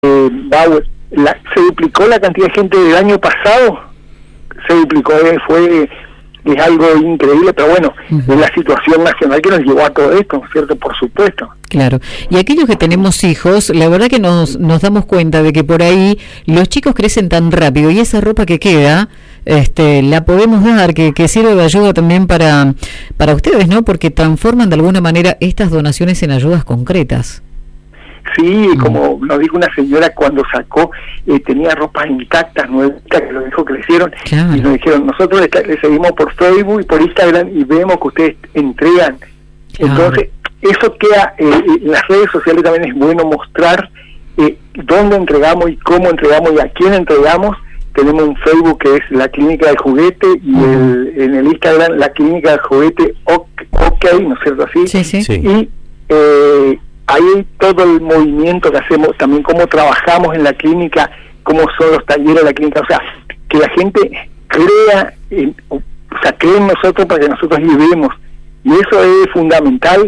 Se duplicó la cantidad de gente del año pasado, se duplicó, es algo increíble, pero bueno, es la situación nacional que nos llevó a todo esto, ¿cierto? Por supuesto. Claro, y aquellos que tenemos hijos, la verdad que nos damos cuenta de que por ahí los chicos crecen tan rápido y esa ropa que queda, la podemos dar, que sirve de ayuda también para ustedes, ¿no? Porque transforman de alguna manera estas donaciones en ayudas concretas. Sí, como nos dijo una señora cuando sacó, tenía ropas intactas, nuevas, que los hijos crecieron, claro. Y nos dijeron, nosotros le seguimos por Facebook y por Instagram y vemos que ustedes entregan. Claro. Entonces, eso queda, en las redes sociales también es bueno mostrar dónde entregamos y cómo entregamos y a quién entregamos. Tenemos un Facebook que es la Clínica del Juguete y en el Instagram la Clínica del Juguete OK, ¿no es cierto así? Sí, sí. Sí. Y ahí todo el movimiento que hacemos, también cómo trabajamos en la clínica, cómo son los talleres de la clínica, o sea, que la gente cree en nosotros para que nosotros ayudemos, y eso es fundamental,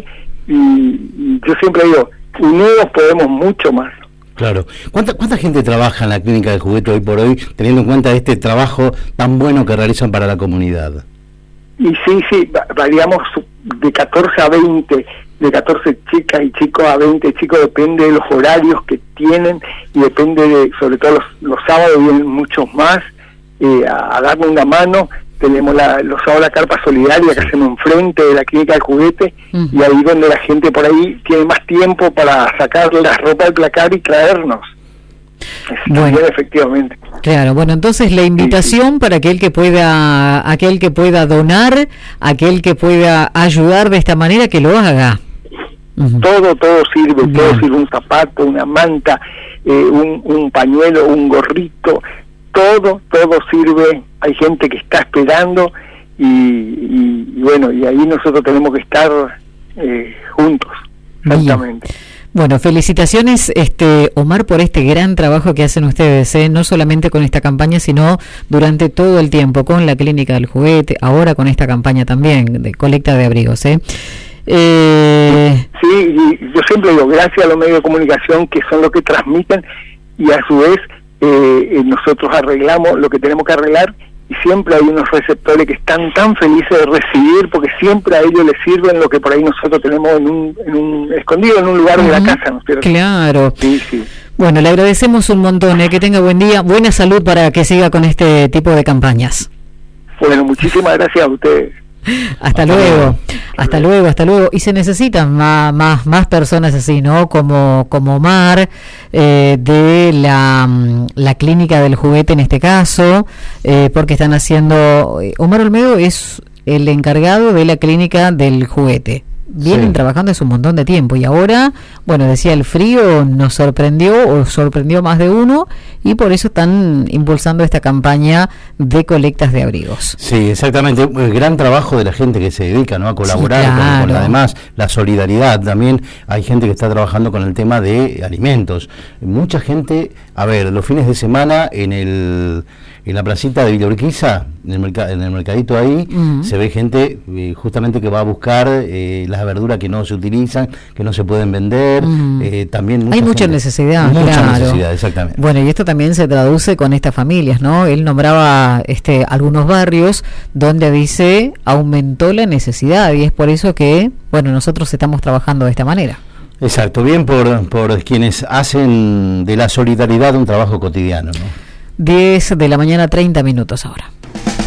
y yo siempre digo, unidos podemos mucho más. Claro. ¿Cuánta gente trabaja en la Clínica del Juguete hoy por hoy, teniendo en cuenta este trabajo tan bueno que realizan para la comunidad? Y sí, variamos de 14 a 20, de 14 chicas y chicos a 20 chicos, depende de los horarios que tienen y depende sobre todo los sábados vienen muchos más a darme una mano. Tenemos los sábados la carpa solidaria que hacemos enfrente de la Clínica del Juguete, y ahí donde la gente por ahí tiene más tiempo para sacar la ropa del placar y traernos. Bueno, efectivamente. Claro, bueno, entonces la invitación para aquel que pueda donar, aquel que pueda ayudar de esta manera, que lo haga. Todo sirve, todo sirve, un zapato, una manta, un pañuelo, un gorrito, todo sirve. Hay gente que está esperando y bueno, y ahí nosotros tenemos que estar juntos, exactamente. Bien. Bueno, felicitaciones, Omar, por este gran trabajo que hacen ustedes, no solamente con esta campaña, sino durante todo el tiempo, con la Clínica del Juguete, ahora con esta campaña también de colecta de abrigos. Sí, y yo siempre digo, gracias a los medios de comunicación que son los que transmiten, y a su vez nosotros arreglamos lo que tenemos que arreglar, y siempre hay unos receptores que están tan felices de recibir, porque siempre a ellos les sirven lo que por ahí nosotros tenemos escondido en un lugar de la casa, ¿no es cierto? Claro. Sí. Bueno, le agradecemos un montón, que tenga buen día, buena salud para que siga con este tipo de campañas. Bueno, muchísimas gracias a ustedes. Hasta luego. Y se necesitan más personas así, ¿no? Como Omar, de la Clínica del Juguete en este caso, porque están haciendo... Omar Olmedo es el encargado de la Clínica del Juguete. Vienen trabajando hace un montón de tiempo y ahora, bueno, decía, el frío nos sorprendió más de uno, y por eso están impulsando esta campaña de colectas de abrigos. Sí, exactamente, el gran trabajo de la gente que se dedica, ¿no?, a colaborar, sí, claro, con además la solidaridad. También hay gente que está trabajando con el tema de alimentos. Mucha gente, los fines de semana en la placita de Villa Urquiza, en el mercadito ahí, se ve gente justamente que va a buscar las verduras que no se utilizan, que no se pueden vender. También hay mucha necesidad, necesidad, exactamente. Bueno, y esto también se traduce con estas familias, ¿no? Él nombraba algunos barrios donde dice aumentó la necesidad, y es por eso que, bueno, nosotros estamos trabajando de esta manera. Exacto, bien por quienes hacen de la solidaridad un trabajo cotidiano, ¿no? 10 de la mañana, 30 minutos ahora.